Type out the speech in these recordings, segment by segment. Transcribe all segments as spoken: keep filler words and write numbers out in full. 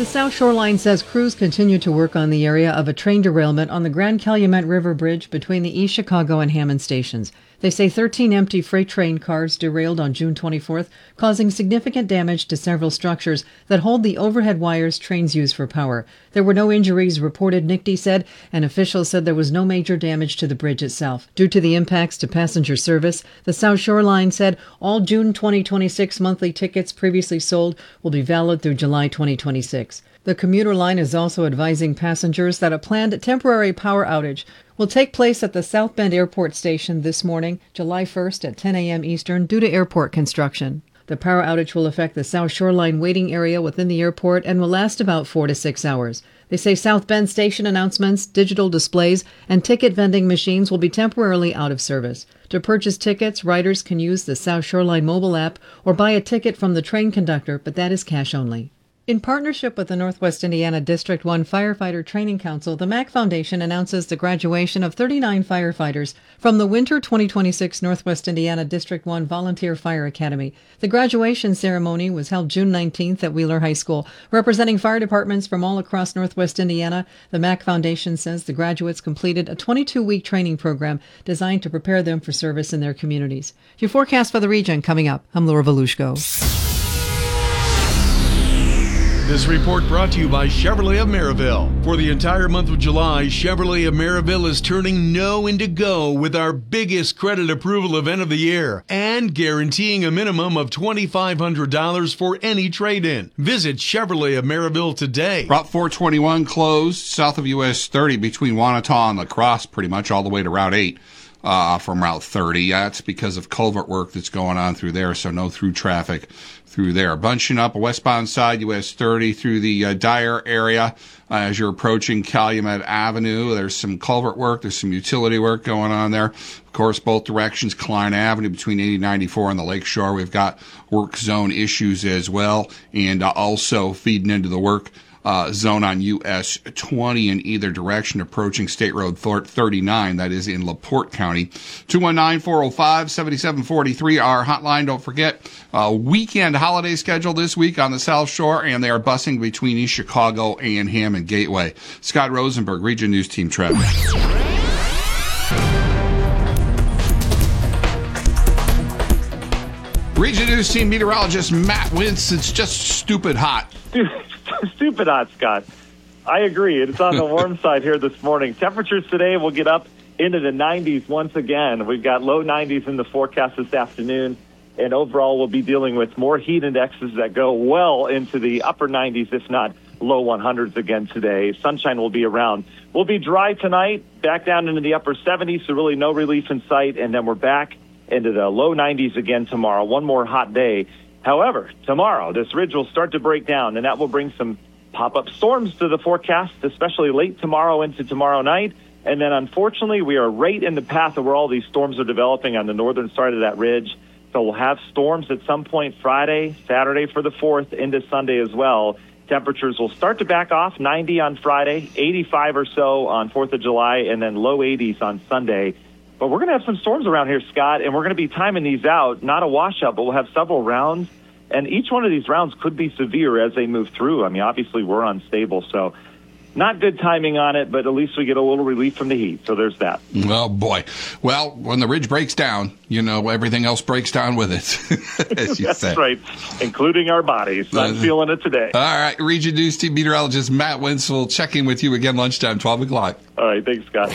The South Shoreline says crews continue to work on the area of a train derailment on the Grand Calumet River Bridge between the East Chicago and Hammond stations. They say thirteen empty freight train cars derailed on June twenty-fourth, causing significant damage to several structures that hold the overhead wires trains use for power. There were no injuries reported, N I C D said, and officials said there was no major damage to the bridge itself. Due to the impacts to passenger service, the South Shoreline said all June twenty twenty-six monthly tickets previously sold will be valid through July twenty twenty-six. The commuter line is also advising passengers that a planned temporary power outage will take place at the South Bend Airport Station this morning, July first at ten a.m. Eastern, due to airport construction. The power outage will affect the South Shoreline waiting area within the airport and will last about four to six hours. They say South Bend Station announcements, digital displays, and ticket vending machines will be temporarily out of service. To purchase tickets, riders can use the South Shoreline mobile app or buy a ticket from the train conductor, but that is cash only. In partnership with the Northwest Indiana District one Firefighter Training Council, the M A C Foundation announces the graduation of thirty-nine firefighters from the Winter twenty twenty-six Northwest Indiana District one Volunteer Fire Academy. The graduation ceremony was held June nineteenth at Wheeler High School. Representing fire departments from all across Northwest Indiana, the M A C Foundation says the graduates completed a twenty-two week training program designed to prepare them for service in their communities. Your forecast for the region coming up. I'm Laura Volushko. This report brought to you by Chevrolet of Maryville. For the entire month of July, Chevrolet of Maryville is turning no into go with our biggest credit approval event of the year and guaranteeing a minimum of two thousand five hundred dollars for any trade-in. Visit Chevrolet of Maryville today. Route four twenty-one closed south of U S thirty between Wanata and La Crosse, pretty much all the way to Route eight. Uh, from Route thirty. That's because of culvert work that's going on through there, so no through traffic through there. Bunching up westbound side, U S thirty through the uh, Dyer area uh, as you're approaching Calumet Avenue. There's some culvert work. There's some utility work going on there. Of course, both directions, Klein Avenue between eighty ninety-four and the Lake Shore. We've got work zone issues as well, and uh, also feeding into the work Uh, zone on U S twenty in either direction, approaching State Road thirty-nine, that is in LaPorte County. two one nine, four oh five, seven seven four three, our hotline. Don't forget, uh, weekend holiday schedule this week on the South Shore, and they are busing between East Chicago and Hammond Gateway. Scott Rosenberg, Region News Team traffic. Region News Team meteorologist Matt Wintz. It's just stupid hot. Stupid hot, Scott. I agree. It's on the warm side here this morning. Temperatures today will get up into the nineties once again. We've got low nineties in the forecast this afternoon, and overall we'll be dealing with more heat indexes that go well into the upper nineties, if not low one hundreds again today. Sunshine will be around. We'll be dry tonight, back down into the upper seventies, so really no relief in sight, and then we're back into the low nineties again tomorrow. One more hot day. However, tomorrow, this ridge will start to break down, and that will bring some pop-up storms to the forecast, especially late tomorrow into tomorrow night. And then, unfortunately, we are right in the path of where all these storms are developing on the northern side of that ridge. So we'll have storms at some point Friday, Saturday for the fourth, into Sunday as well. Temperatures will start to back off, ninety on Friday, eighty-five or so on fourth of July, and then low eighties on Sunday. But we're going to have some storms around here, Scott, and we're going to be timing these out. Not a washout, but we'll have several rounds. And each one of these rounds could be severe as they move through. I mean, obviously, we're unstable, so not good timing on it, but at least we get a little relief from the heat. So there's that. Oh, boy. Well, when the ridge breaks down, you know, everything else breaks down with it, as you That's say. right, including our bodies. I'm feeling it today. All right, Region News Team meteorologist Matt Wintz will check in with you again lunchtime, twelve o'clock. All right, thanks, Scott.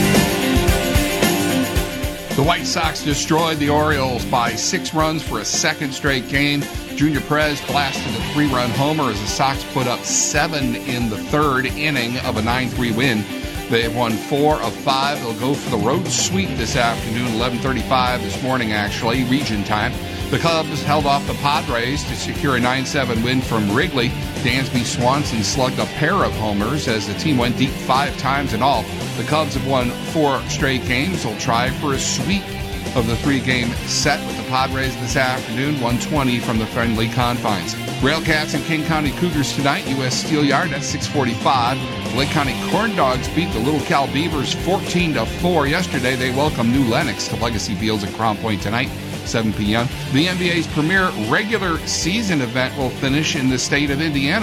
The White Sox destroyed the Orioles by six runs for a second straight game. Junior Perez blasted a three-run homer as the Sox put up seven in the third inning of a nine three win. They have won four of five. They'll go for the road sweep this afternoon, eleven thirty-five this morning, actually, region time. The Cubs held off the Padres to secure a nine seven win from Wrigley. Dansby Swanson slugged a pair of homers as the team went deep five times in all. The Cubs have won four straight games. They'll try for a sweep of the three-game set with the Padres this afternoon, one twenty from the friendly confines. Railcats and King County Cougars tonight, U S Steel Yard at six forty-five. Lake County Corn Dogs beat the Little Cal Beavers fourteen to four. Yesterday, they welcomed New Lenox to Legacy Fields at Crown Point tonight, seven p.m. The N B A's premier regular season event will finish in the state of Indiana.